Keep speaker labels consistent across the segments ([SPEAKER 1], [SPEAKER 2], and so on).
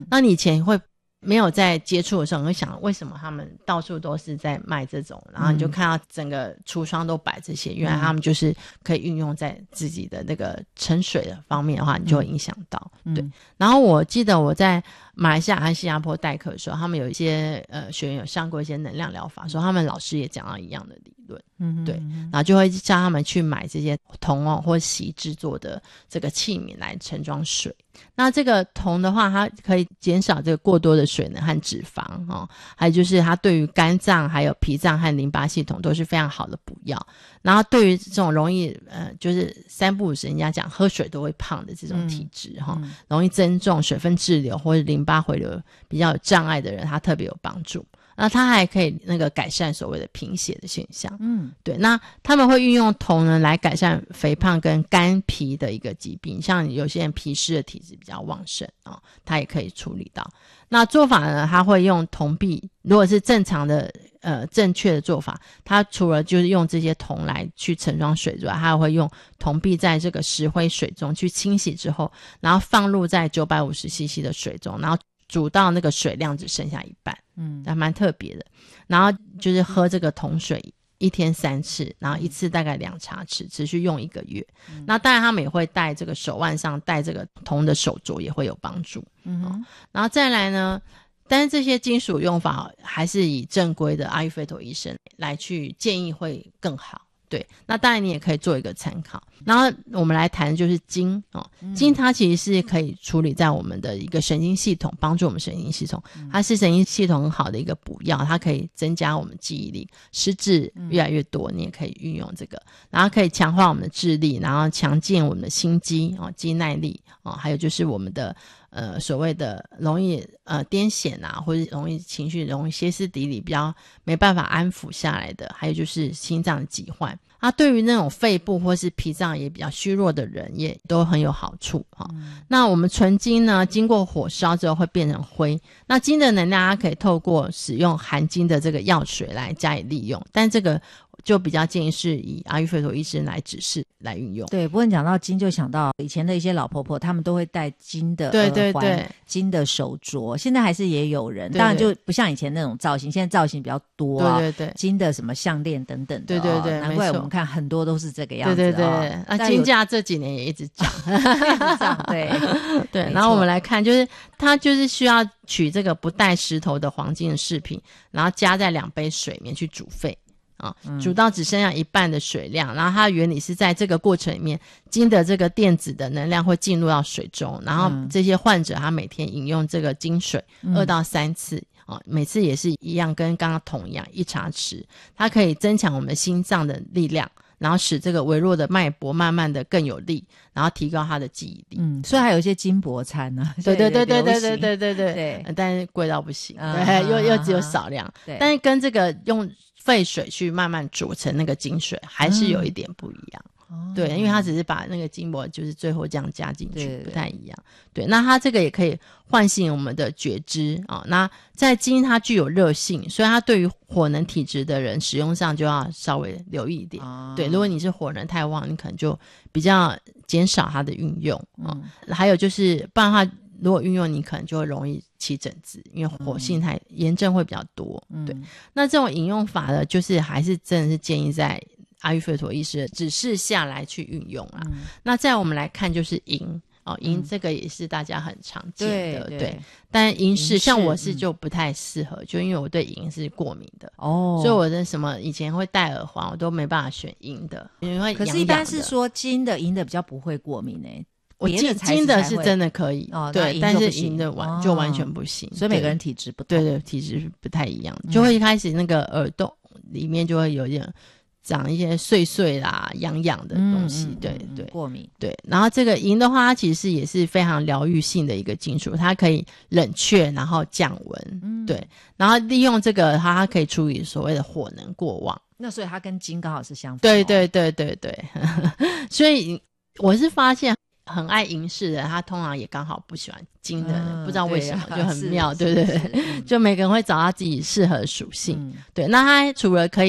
[SPEAKER 1] 那你以前会没有在接触的时候，你会想为什么他们到处都是在卖这种，然后你就看到整个橱窗都摆这些，原来他们就是可以运用在自己的那个盛水的方面的话，你就会影响到。对，然后我记得我在马来西亚和新加坡代课的时候，他们有一些学员有上过一些能量疗法，说他们老师也讲到一样的理论。对，然后就会叫他们去买这些铜或锡制作的这个器皿来盛装水。那这个铜的话，它可以减少这个过多的水能和脂肪还有就是它对于肝脏还有脾脏和淋巴系统都是非常好的补药。然后对于这种容易就是三不五时人家讲喝水都会胖的这种体质容易增重、水分滞留或者淋巴回流比较有障碍的人，它特别有帮助。那它还可以那个改善所谓的贫血的现象。对，那他们会运用铜呢来改善肥胖跟肝脾的一个疾病，像有些人脾湿的体质比较旺盛它也可以处理到。那做法呢，他会用铜币，如果是正常的正确的做法，他除了就是用这些铜来去盛装水之外，他还会用铜币在这个石灰水中去清洗之后，然后放入在 950cc 的水中，然后煮到那个水量只剩下一半，还蛮特别的。然后就是喝这个铜水1天3次，然后一次大概2茶匙，持续用1个月。那当然他们也会戴这个手腕上戴这个铜的手镯，也会有帮助。然后再来呢，但是这些金属用法还是以正规的阿育吠陀医生来去建议会更好。对，那当然你也可以做一个参考。然后我们来谈就是金金它其实是可以处理在我们的一个神经系统，帮助我们神经系统，它是神经系统很好的一个补药，它可以增加我们记忆力，失智越来越多你也可以运用这个，然后可以强化我们的智力，然后强健我们的心肌肌耐力还有就是我们的所谓的容易癫痫或者容易情绪容易歇斯底里比较没办法安抚下来的，还有就是心脏疾患对于那种肺部或是脾脏也比较虚弱的人也都很有好处那我们纯金呢，经过火烧之后会变成灰，那金的能量它可以透过使用含金的这个药水来加以利用，但这个就比较建议是以阿育吠陀医生来指示来运用。
[SPEAKER 2] 对，不过你讲到金就想到以前的一些老婆婆，她们都会戴金的耳环，对对对，金的手镯，现在还是也有人，对对，当然就不像以前那种造型，现在造型比较多对对对，金的什么项链等等的对对对，难怪我们看很多都是这个样子对对对
[SPEAKER 1] 金价这几年也一直涨
[SPEAKER 2] 对
[SPEAKER 1] 对，然后我们来看就是它就是需要取这个不带石头的黄金的饰品，然后加在2杯水里面去煮沸煮到只剩下一半的水量，然后它的原理是在这个过程里面金的这个电子的能量会进入到水中，然后这些患者他每天饮用这个金水2到3次每次也是一样跟刚刚铜一样1茶匙，它可以增强我们的心脏的力量，然后使这个微弱的脉搏慢慢的更有力，然后提高它的记忆力
[SPEAKER 2] 所以还有一些金箔餐呢
[SPEAKER 1] 对对对对对对对对对，但是贵到不行又只有少量但是跟这个用沸水去慢慢煮成那个金水还是有一点不一样对，因为它只是把那个金箔就是最后这样加进去不太一样对，那它这个也可以唤醒我们的觉知那在金它具有热性，所以它对于火能体质的人使用上就要稍微留意一点对，如果你是火能太旺，你可能就比较减少它的运用还有就是不然的话如果运用你可能就会容易起疹子，因为火性太炎症会比较多对，那这种饮用法呢就是还是真的是建议在阿育吠陀医师的指示下来去运用啦那再我们来看就是银银这个也是大家很常见的对，但银饰像我是就不太适合就因为我对银是过敏的所以我的什么以前会戴耳环我都没办法选银的，因为会痒痒的。
[SPEAKER 2] 可是一般是说金的银的比较不会过敏
[SPEAKER 1] 我金的是真的可以对，但是银的就完全不行
[SPEAKER 2] 所以每个人体质不同
[SPEAKER 1] 对对，体质不太一样就会一开始那个耳洞里面就会有点长一些碎碎啦痒痒的东西对对，
[SPEAKER 2] 过敏
[SPEAKER 1] 对。然后这个银的话它其实也是非常疗愈性的一个金属，它可以冷却然后降温对，然后利用这个它可以处理所谓的火能过旺，
[SPEAKER 2] 那所以它跟金刚好是相反
[SPEAKER 1] 对对对对对所以我是发现很爱银饰的他通常也刚好不喜欢金的人不知道为什么就很妙对对对就每个人会找到自己适合的属性对，那它除了可以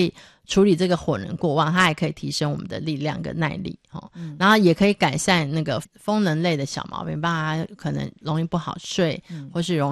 [SPEAKER 1] 处理这个火能过旺，它还可以提升我们的力量跟耐力然后也可以改善那个风能类的小毛病，帮它可能容易不好睡或是容